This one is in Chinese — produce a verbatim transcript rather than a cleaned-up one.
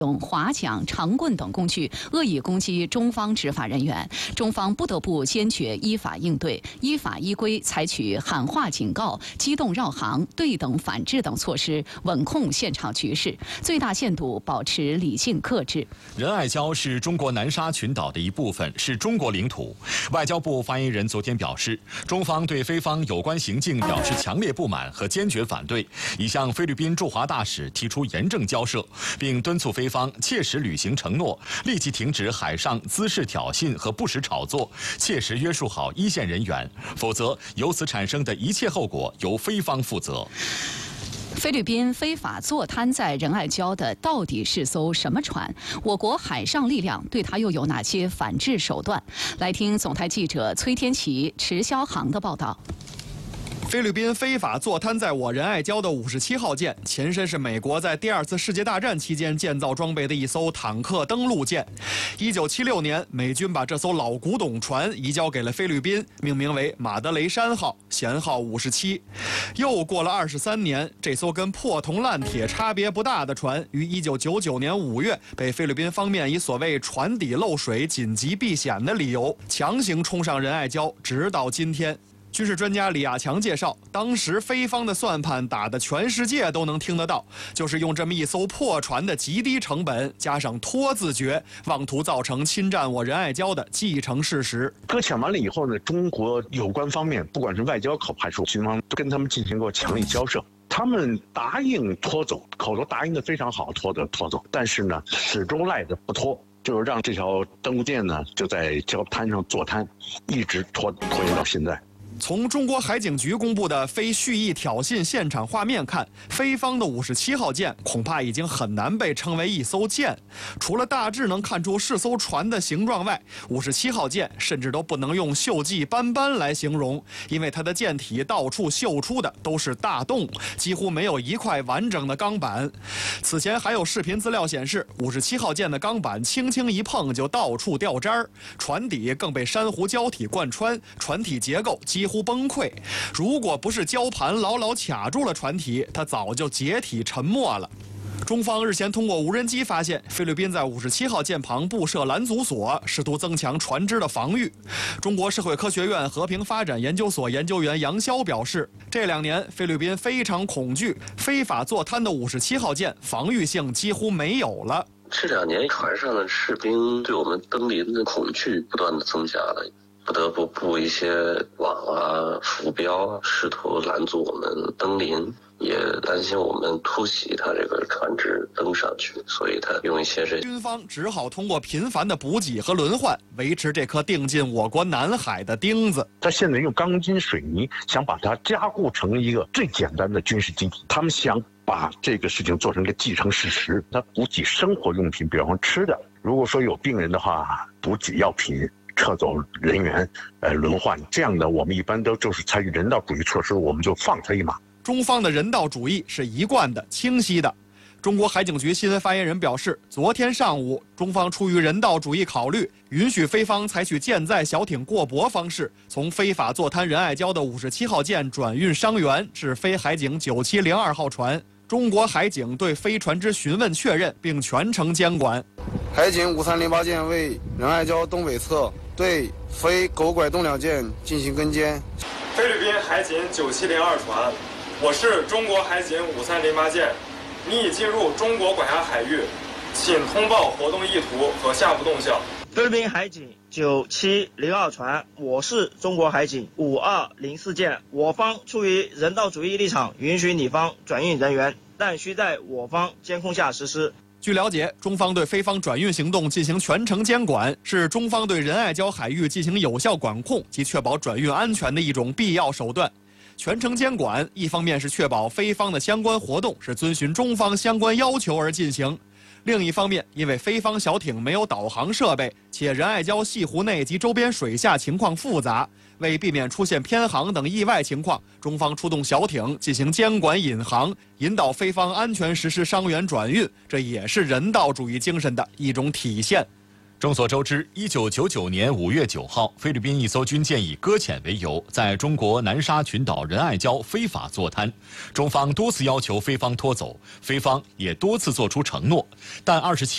用划桨、长棍等工具恶意攻击中方执法人员，中方不得不坚决依法应对，依法依规采取喊话警告、机动绕行、对等反制等措施，稳控现场局势，最大限度保持理性克制。 仁爱礁是中国南沙群岛的一部分，是中国领土。外交部发言人昨天表示，中方对菲方有关行径表示强烈不满和坚决反对，已向菲律宾驻华大使提出严正交涉，并敦促菲方切实履行承诺，立即停止海上滋事挑衅和不实炒作，切实约束好一线人员，否则由此产生的一切后果由菲方负责。 菲律宾非法坐滩在仁爱礁的到底是艘什么船？我国海上力量对它又有哪些反制手段？来听总台记者崔天琪、池霄航的报道。 菲律宾非法坐滩在我仁爱礁的五十七号舰，前身是美国在第二次世界大战期间建造装备的一艘坦克登陆舰。一九七六年，美军把这艘老古董船移交给了菲律宾，命名为马德雷山号，舷号五十七。又过了二十三年，这艘跟破铜烂铁差别不大的船，于一九九九年五月被菲律宾方面以所谓船底漏水、紧急避险的理由，强行冲上仁爱礁，直到今天。军事专家李亚强介绍，当时菲方的算盘打得全世界都能听得到，就是用这么一艘破船的极低成本，加上拖字诀，妄图造成侵占我仁爱礁的既成事实。 搁浅完了以后呢，中国有关方面，不管是外交口还是军方，都跟他们进行过强力交涉。他们答应拖走，口头答应的非常好，拖的拖走，但是呢，始终赖着不拖。就是让这条登陆舰呢就在礁滩上坐滩，一直拖拖延到现在。 从中国海警局公布的非蓄意挑衅现场画面看，菲方的五十七号舰恐怕已经很难被称为一艘舰。除了大致能看出是艘船的形状外，五十七号舰甚至都不能用锈迹斑斑来形容，因为它的舰体到处锈出的都是大洞，几乎没有一块完整的钢板。此前还有视频资料显示，五十七号舰的钢板轻轻一碰就到处掉渣儿，船底更被珊瑚礁体贯穿，船体结构几乎几乎崩溃，如果不是礁盘牢牢卡住了船体，它早就解体沉没了。中方日前通过无人机发现，菲律宾在五十七号舰旁布设拦阻索，试图增强船只的防御。中国社会科学院和平发展研究所研究员杨潇表示，这两年菲律宾非常恐惧，非法坐滩的五十七号舰防御性几乎没有了。 这两年船上的士兵对我们登临的恐惧不断的增加了。不得不布一些网啊、浮标，试图拦阻我们登临，也担心我们突袭他这个船只登上去，所以他用一些这军方只好通过频繁的补给和轮换，维持这颗钉进我国南海的钉子。 他现在用钢筋水泥想把它加固成一个最简单的军事基地，他们想把这个事情做成一个既成事实。他补给生活用品，比方说吃的，如果说有病人的话，补给药品。撤走人员，呃，轮换这样的，我们一般都就是采取人道主义措施，我们就放他一马。 中方的人道主义是一贯的、清晰的。中国海警局新闻发言人表示，昨天上午，中方出于人道主义考虑，允许菲方采取舰载小艇过泊方式，从非法坐滩仁爱礁的五十七号舰转运伤员至菲海警九七零二号船。中国海警对菲船只询问确认，并全程监管。 海警五三零八舰为仁爱礁东北侧对非狗拐动两舰进行跟监。 菲律宾海警九七零二船，我是中国海警五三零八舰，你已进入中国管辖海域，请通报活动意图和下步动向。 菲律宾海警九七零二船，我是中国海警五二零四舰，我方出于人道主义立场，允许你方转运人员，但需在我方监控下实施。 据了解，中方对菲方转运行动进行全程监管，是中方对仁爱礁海域进行有效管控及确保转运安全的一种必要手段。全程监管，一方面是确保菲方的相关活动是遵循中方相关要求而进行，另一方面，因为菲方小艇没有导航设备，且仁爱礁西湖内及周边水下情况复杂，为避免出现偏航等意外情况，中方出动小艇进行监管引航，引导菲方安全实施伤员转运，这也是人道主义精神的一种体现。 众所周知，一九九九年五月九号，菲律宾一艘军舰以搁浅为由，在中国南沙群岛仁爱礁非法坐滩。中方多次要求菲方拖走，菲方也多次作出承诺，但二十七